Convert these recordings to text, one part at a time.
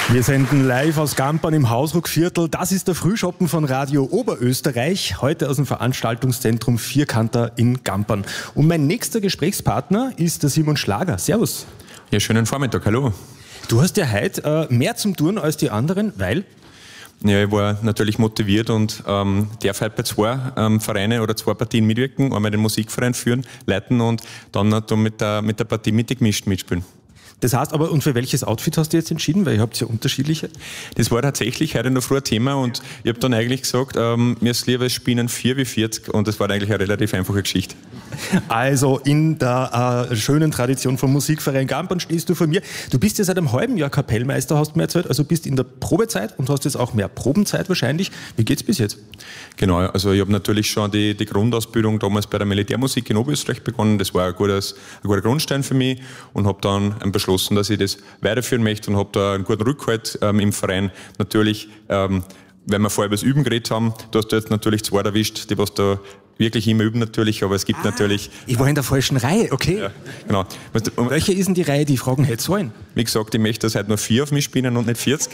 Wir senden live aus Gampern im Hausruckviertel. Das ist der Frühschoppen von Radio Oberösterreich, heute aus dem Veranstaltungszentrum Vierkanter in Gampern. Und mein nächster Gesprächspartner ist der Simon Schlager. Servus. Ja, schönen Vormittag, hallo. Du hast ja heute mehr zum Tun als die anderen, weil? Ja, ich war natürlich motiviert und darf halt bei zwei Vereinen oder zwei Partien mitwirken, einmal den Musikverein führen, leiten und dann mit der Partie Mitte gemischt mitspielen. Das heißt aber, und für welches Outfit hast du jetzt entschieden? Weil ihr habt ja unterschiedliche. Das war tatsächlich heute noch früh ein Thema und ich habe dann eigentlich gesagt, mir ist lieber spielen 4 wie 40 und das war eigentlich eine relativ einfache Geschichte. Also in der schönen Tradition vom Musikverein Gampern stehst du vor mir. Du bist ja seit einem halben Jahr Kapellmeister, hast du mir erzählt, also bist in der Probezeit und hast jetzt auch mehr Probenzeit wahrscheinlich. Wie geht's bis jetzt? Genau, also ich habe natürlich schon die Grundausbildung damals bei der Militärmusik in Oberösterreich begonnen. Das war ein guter Grundstein für mich und habe dann beschlossen, dass ich das weiterführen möchte und habe da einen guten Rückhalt im Verein. Natürlich, wenn wir vorher über das Üben geredet haben, du hast jetzt natürlich zwei erwischt, die was da wirklich immer üben natürlich, aber es gibt natürlich... Ich war in der falschen Reihe, okay. Ja, genau. Welche ist denn die Reihe, die Fragen hätte sollen? Wie gesagt, ich möchte, dass heute nur 4 auf mich spielen und nicht 40.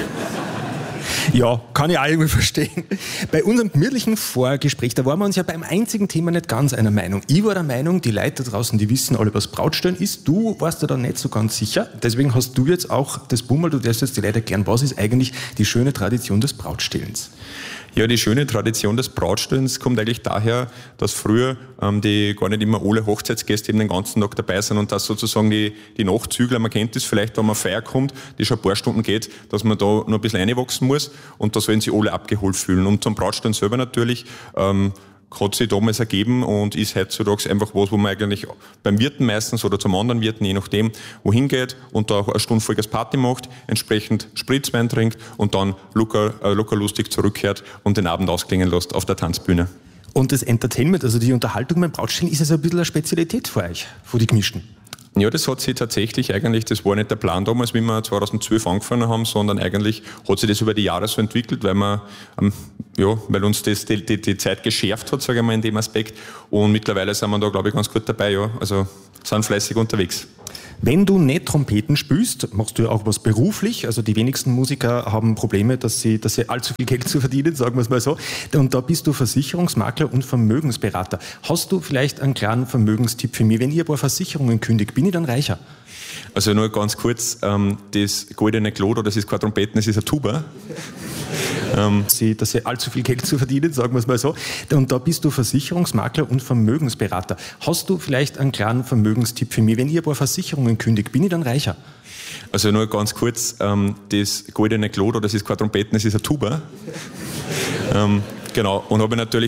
Ja, kann ich auch irgendwie verstehen. Bei unserem gemütlichen Vorgespräch, da waren wir uns ja beim einzigen Thema nicht ganz einer Meinung. Ich war der Meinung, die Leute da draußen, die wissen alle, was Brautstellen ist. Du warst dir da nicht so ganz sicher. Deswegen hast du jetzt auch das Bummel, du darfst jetzt die Leute erklären, was ist eigentlich die schöne Tradition des Brautstellens? Ja, die schöne Tradition des Brautstellens kommt eigentlich daher, dass früher die gar nicht immer alle Hochzeitsgäste eben den ganzen Tag dabei sind und dass sozusagen die Nachzügler, man kennt das vielleicht, wenn man auf Feier kommt, die schon ein paar Stunden geht, dass man da noch ein bisschen reinwachsen muss und da sollen sich alle abgeholt fühlen. Und zum Brautstellen selber natürlich hat sich damals ergeben und ist heutzutage einfach was, wo man eigentlich beim Wirten meistens oder zum anderen Wirten, je nachdem, wohin geht und da auch eine Stunde Vollgas Party macht, entsprechend Spritzwein trinkt und dann locker lustig zurückkehrt und den Abend ausklingen lässt auf der Tanzbühne. Und das Entertainment, also die Unterhaltung beim Brautstellen, ist also ein bisschen eine Spezialität für euch, für die Gemischten? Ja, das hat sich tatsächlich eigentlich, das war nicht der Plan damals, wie wir 2012 angefangen haben, sondern eigentlich hat sich das über die Jahre so entwickelt, weil wir, weil uns das die Zeit geschärft hat, sage ich mal, in dem Aspekt. Und mittlerweile sind wir da, glaube ich, ganz gut dabei, ja. Also sind fleißig unterwegs. Wenn du nicht Trompeten spielst, machst du ja auch was beruflich. Also die wenigsten Musiker haben Probleme, dass sie allzu viel Geld zu verdienen, sagen wir es mal so. Und da bist du Versicherungsmakler und Vermögensberater. Hast du vielleicht einen kleinen Vermögenstipp für mich? Wenn ich ein paar Versicherungen kündige, bin ich dann reicher? Also nur ganz kurz, das goldene Klot, das ist keine Trompeten, das ist eine Tuba. Dass sie allzu viel Geld zu verdienen, sagen wir es mal so. Und da bist du Versicherungsmakler und Vermögensberater. Hast du vielleicht einen kleinen Vermögenstipp für mich? Wenn ich ein paar Versicherungen kündige, bin ich dann reicher? Also nur ganz kurz, das goldene Klot, das ist keine Trompeten, das ist eine Tuba. Genau, und habe natürlich